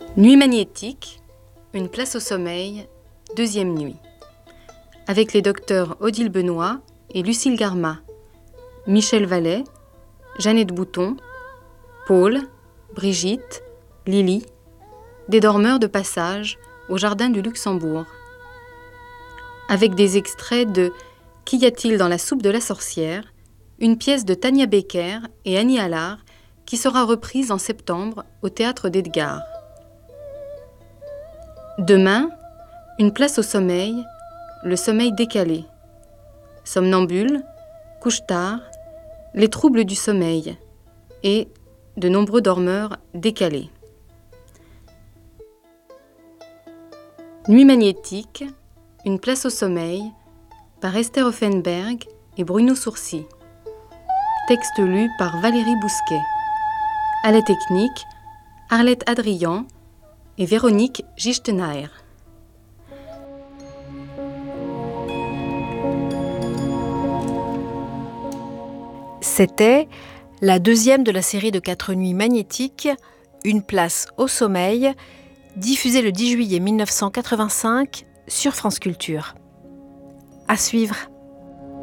Nuit magnétique, une place au sommeil, deuxième nuit. Avec les docteurs Odile Benoît et Lucille Garma, Michel Vallet, Jeannette Bouton, Paul, Brigitte, Lily, des dormeurs de passage au jardin du Luxembourg. Avec des extraits de Qu'y a-t-il dans la soupe de la sorcière, une pièce de Tania Becker et Annie Allard qui sera reprise en septembre au théâtre d'Edgar. Demain, une place au sommeil, le sommeil décalé. Somnambule, couche-tard, les troubles du sommeil et de nombreux dormeurs décalés. Nuit magnétique, une place au sommeil, par Esther Offenberg et Bruno Sourcy. Texte lu par Valérie Bousquet. À la technique, Arlette Adrian et Véronique Gichtenheier. C'était la deuxième de la série de 4 nuits magnétiques, Une place au sommeil, diffusée le 10 juillet 1985 sur France Culture. À suivre.